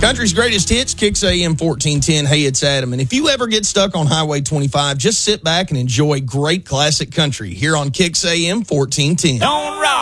Country's greatest hits, Kicks AM 1410. Hey, it's Adam. And if you ever get stuck on Highway 25, just sit back and enjoy great classic country here on Kicks AM 1410. Don't rock.